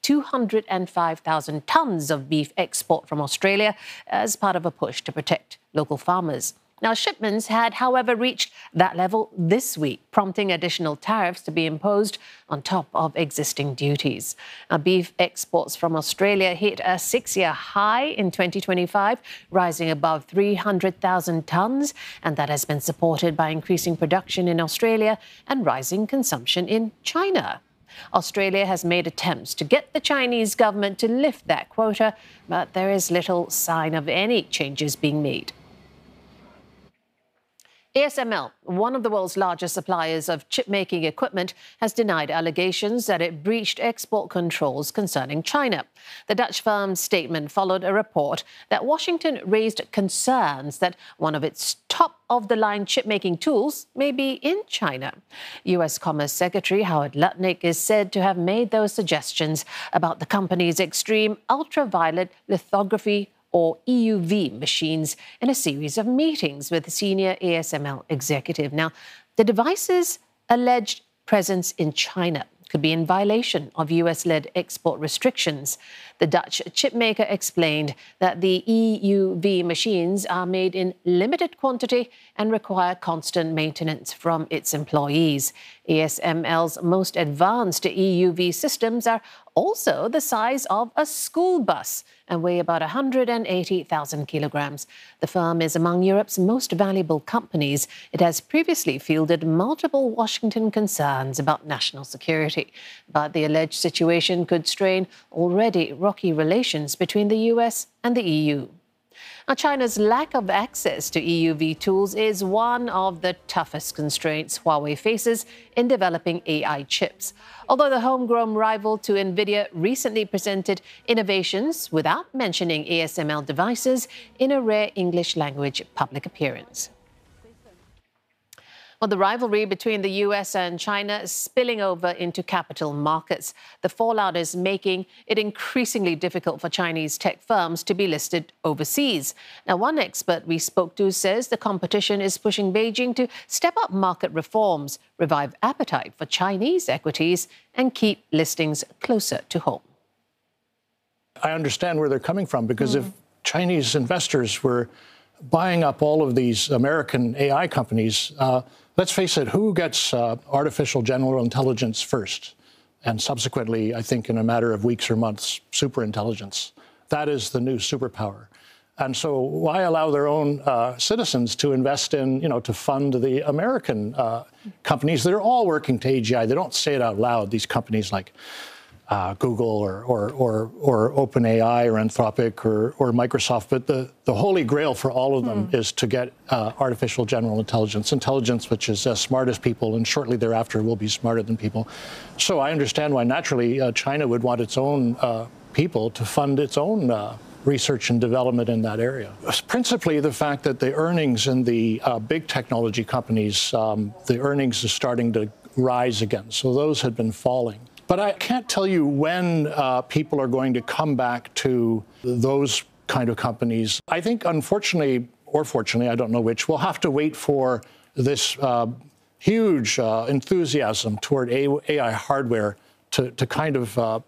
205,000 tons of beef export from Australia as part of a push to protect local farmers. Now, shipments had, however, reached that level this week, prompting additional tariffs to be imposed on top of existing duties. Now, beef exports from Australia hit a 6-year high in 2025, rising above 300,000 tonnes, and that has been supported by increasing production in Australia and rising consumption in China. Australia has made attempts to get the Chinese government to lift that quota, but there is little sign of any changes being made. ASML, one of the world's largest suppliers of chip-making equipment, has denied allegations that it breached export controls concerning China. The Dutch firm's statement followed a report that Washington raised concerns that one of its top-of-the-line chip-making tools may be in China. U.S. Commerce Secretary Howard Lutnick is said to have made those suggestions about the company's extreme ultraviolet lithography or EUV machines in a series of meetings with senior ASML executive. Now, the device's alleged presence in China could be in violation of US-led export restrictions. The Dutch chipmaker explained that the EUV machines are made in limited quantity and require constant maintenance from its employees. ASML's most advanced EUV systems are also the size of a school bus and weigh about 180,000 kilograms. The firm is among Europe's most valuable companies. It has previously fielded multiple Washington concerns about national security. But the alleged situation could strain already rocky relations between the US and the EU. Now, China's lack of access to EUV tools is one of the toughest constraints Huawei faces in developing AI chips. Although the homegrown rival to NVIDIA recently presented innovations without mentioning ASML devices in a rare English language public appearance. Well, the rivalry between the US and China is spilling over into capital markets. The fallout is making it increasingly difficult for Chinese tech firms to be listed overseas. Now, one expert we spoke to says the competition is pushing Beijing to step up market reforms, revive appetite for Chinese equities, and keep listings closer to home. I understand where they're coming from, because if Chinese investors were buying up all of these American AI companies, let's face it, who gets artificial general intelligence first? And subsequently, I think in a matter of weeks or months, superintelligence. That is the new superpower. And so why allow their own citizens to invest in, to fund the American companies that are all working to AGI? They don't say it out loud, these companies like Google or OpenAI or Anthropic or Microsoft, but the holy grail for all of them is to get artificial general intelligence which is as smart as people, and shortly thereafter will be smarter than people. So I understand why naturally China would want its own people to fund its own research and development in that area. Principally the fact that the earnings in the big technology companies, the earnings are starting to rise again. So those had been falling. But I can't tell you when people are going to come back to those kind of companies. I think, unfortunately, or fortunately, I don't know which, we'll have to wait for this huge enthusiasm toward AI hardware to kind of,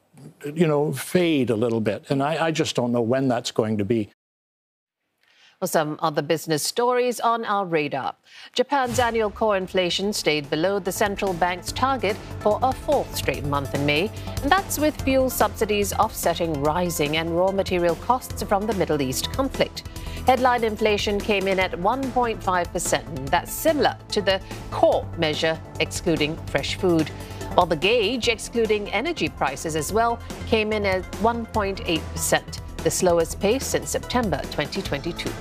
fade a little bit. And I just don't know when that's going to be. Well, some other business stories on our radar. Japan's annual core inflation stayed below the central bank's target for a fourth straight month in May, and that's with fuel subsidies offsetting rising and raw material costs from the Middle East conflict. Headline inflation came in at 1.5%. That's similar to the core measure, excluding fresh food, while the gauge, excluding energy prices as well, came in at 1.8%. the slowest pace since September 2022.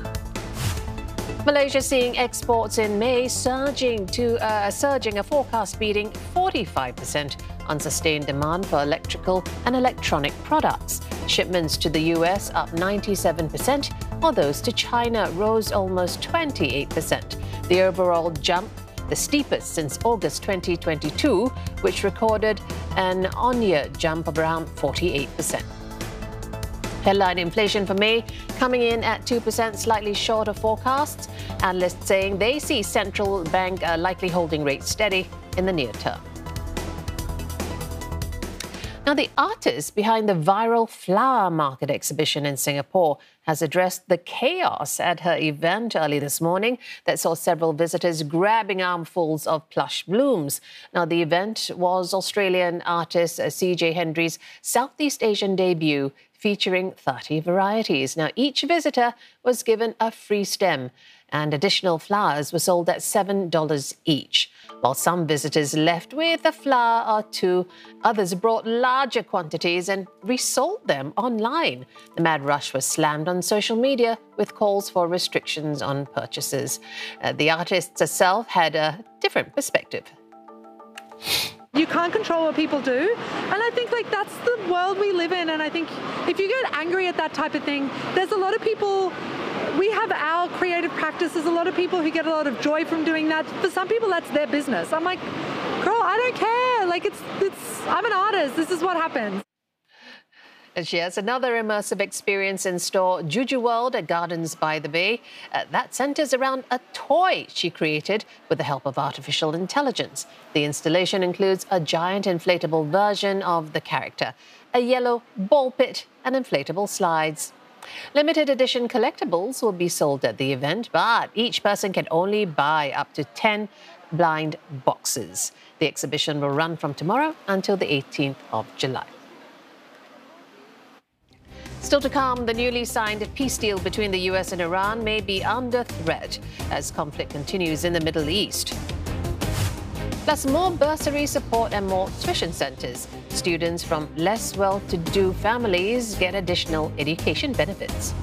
Malaysia seeing exports in May surging a forecast beating 45% on sustained demand for electrical and electronic products. Shipments to the US up 97%, while those to China rose almost 28%. The overall jump, the steepest since August 2022, which recorded an on-year jump of around 48%. Headline inflation for May coming in at 2%, slightly short of forecasts. Analysts saying they see central bank likely holding rates steady in the near term. Now, the artist behind the viral flower market exhibition in Singapore has addressed the chaos at her event early this morning that saw several visitors grabbing armfuls of plush blooms. Now, the event was Australian artist C.J. Hendry's Southeast Asian debut, featuring 30 varieties. Now, each visitor was given a free stem, and additional flowers were sold at $7 each. While some visitors left with a flower or two, others brought larger quantities and resold them online. The mad rush was slammed on social media with calls for restrictions on purchases. The artist herself had a different perspective. You can't control what people do, and I think that's the world we live in. And I think if you get angry at that type of thing, there's a lot of people. We have our creative practices, a lot of people who get a lot of joy from doing that. For some people, that's their business. I'm like, girl, I don't care. I'm an artist. This is what happens. And she has another immersive experience in store, Juju World at Gardens by the Bay. That centres around a toy she created with the help of artificial intelligence. The installation includes a giant inflatable version of the character, a yellow ball pit and inflatable slides. Limited edition collectibles will be sold at the event, but each person can only buy up to 10 blind boxes. The exhibition will run from tomorrow until the 18th of July. Still to come, the newly signed peace deal between the US and Iran may be under threat as conflict continues in the Middle East. Plus, more bursary support and more tuition centres. Students from less well-to-do families get additional education benefits.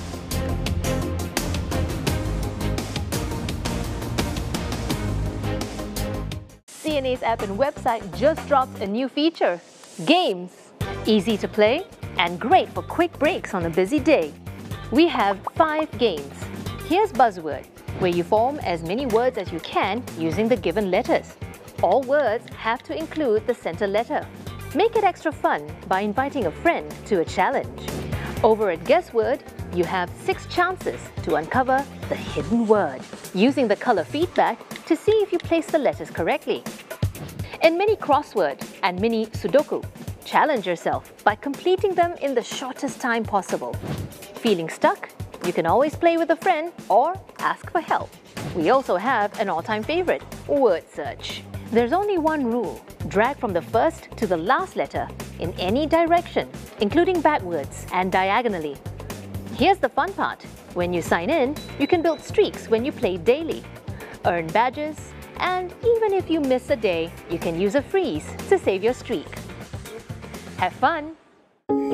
CNA's app and website just dropped a new feature, Games. Easy to play and great for quick breaks on a busy day. We have 5 games. Here's Buzzword, where you form as many words as you can using the given letters. All words have to include the center letter. Make it extra fun by inviting a friend to a challenge. Over at Guessword, you have 6 chances to uncover the hidden word, using the color feedback to see if you place the letters correctly. In Mini Crossword and Mini Sudoku, challenge yourself by completing them in the shortest time possible. Feeling stuck? You can always play with a friend or ask for help. We also have an all-time favorite, Word Search. There's only one rule. Drag from the first to the last letter in any direction, including backwards and diagonally. Here's the fun part. When you sign in, you can build streaks when you play daily, earn badges, and even if you miss a day, you can use a freeze to save your streak. Have fun!